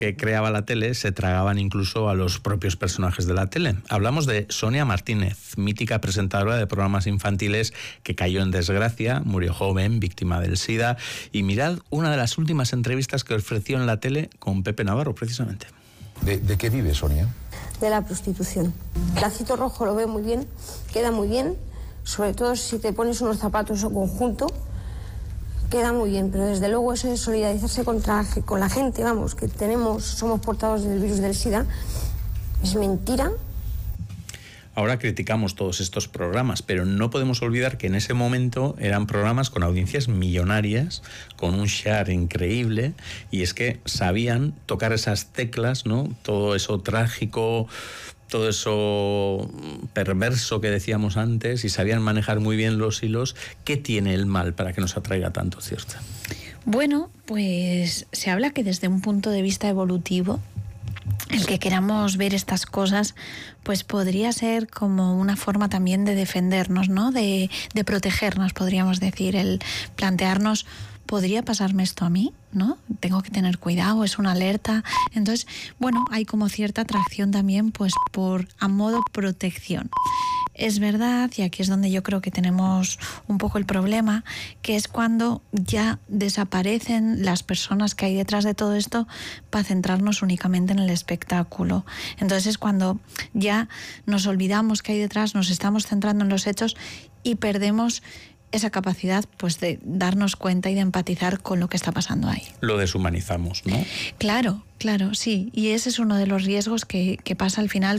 que creaba la tele se tragaban incluso a los propios personajes de la tele. Hablamos de Sonia Martínez, mítica presentadora de programas infantiles que cayó en desgracia, murió joven, víctima del SIDA. Y mirad una de las últimas entrevistas que ofreció en la tele con Pepe Navarro, precisamente. ¿De qué vive, Sonia? De la prostitución. El lacito rojo lo ve muy bien, queda muy bien, sobre todo si te pones unos zapatos o conjunto, queda muy bien, pero desde luego eso de solidarizarse con la gente, vamos, que somos portadores del virus del SIDA, es mentira. Ahora criticamos todos estos programas, pero no podemos olvidar que en ese momento eran programas con audiencias millonarias, con un share increíble, y es que sabían tocar esas teclas, ¿no? Todo eso trágico, todo eso perverso que decíamos antes, y sabían manejar muy bien los hilos. ¿Qué tiene el mal para que nos atraiga tanto, cierto? Bueno, pues se habla que desde un punto de vista evolutivo, el que queramos ver estas cosas, pues podría ser como una forma también de defendernos, ¿no? De protegernos, podríamos decir, el plantearnos, ¿podría pasarme esto a mí? ¿No? Tengo que tener cuidado, es una alerta. Entonces, bueno, hay como cierta atracción también, pues a modo protección. Es verdad, y aquí es donde yo creo que tenemos un poco el problema, que es cuando ya desaparecen las personas que hay detrás de todo esto para centrarnos únicamente en el espectáculo. Entonces es cuando ya nos olvidamos que hay detrás, nos estamos centrando en los hechos y perdemos esa capacidad, pues, de darnos cuenta y de empatizar con lo que está pasando ahí. Lo deshumanizamos, ¿no? Claro, sí. Y ese es uno de los riesgos que pasa al final